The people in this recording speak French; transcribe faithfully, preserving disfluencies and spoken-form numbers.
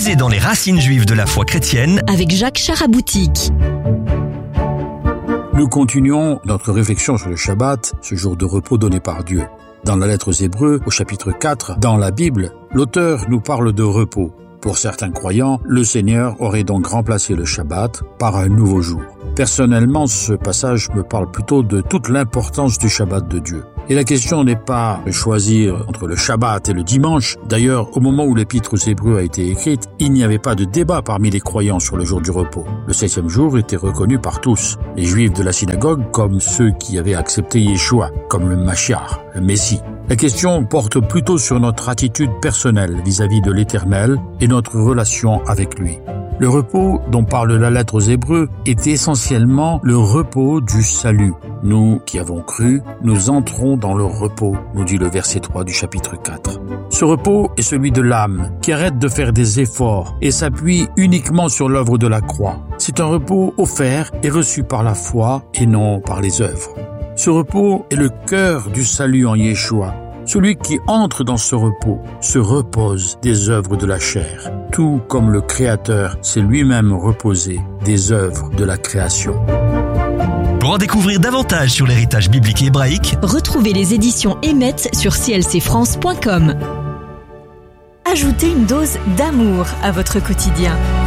puiser dans les racines juives de la foi chrétienne avec Jacques Charaboutique. Nous continuons notre réflexion sur le Shabbat, ce jour de repos donné par Dieu. Dans la lettre aux Hébreux, au chapitre quatre, dans la Bible, l'auteur nous parle de repos. Pour certains croyants, le Seigneur aurait donc remplacé le Shabbat par un nouveau jour. Personnellement, ce passage me parle plutôt de toute l'importance du Shabbat de Dieu. Et la question n'est pas de choisir entre le Shabbat et le dimanche. D'ailleurs, au moment où l'épître aux Hébreux a été écrite, il n'y avait pas de débat parmi les croyants sur le jour du repos. Le septième jour était reconnu par tous, les Juifs de la synagogue comme ceux qui avaient accepté Yeshua, comme le Mashiach, le Messie. La question porte plutôt sur notre attitude personnelle vis-à-vis de l'Éternel et notre relation avec lui. Le repos dont parle la lettre aux Hébreux est essentiellement le repos du salut. Nous qui avons cru, nous entrons dans le repos, nous dit le verset trois du chapitre quatre. Ce repos est celui de l'âme, qui arrête de faire des efforts et s'appuie uniquement sur l'œuvre de la croix. C'est un repos offert et reçu par la foi et non par les œuvres. Ce repos est le cœur du salut en Yeshua. Celui qui entre dans ce repos se repose des œuvres de la chair, tout comme le Créateur s'est lui-même reposé des œuvres de la création. Pour en découvrir davantage sur l'héritage biblique hébraïque, retrouvez les éditions Emet sur c l c france point com. Ajoutez une dose d'amour à votre quotidien.